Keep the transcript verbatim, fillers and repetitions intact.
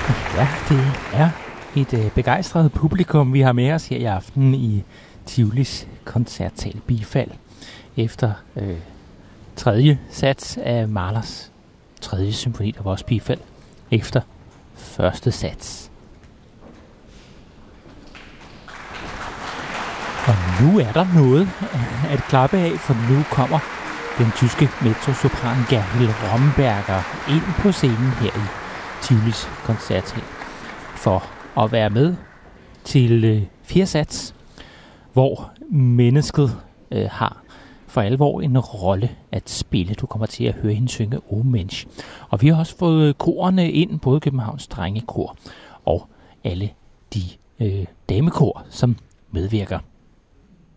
Ja, det er et øh, begejstret publikum, vi har med os her i aften i Tivolis koncertsal Bifald. Efter øh, tredje sats af Mahlers tredje symfoni, der var også Bifald. Efter første sats. Og nu er der noget at klappe af, for nu kommer den tyske mezzosopran Gerhild Romberger ind på scenen her i Tivolis koncertsal for at være med til øh, fjerde sats, hvor mennesket øh, har for alvor en rolle at spille. Du kommer til at høre hende synge O Mensch. Og vi har også fået korerne ind, både Københavns Drengekor og alle de øh, damekor, som medvirker.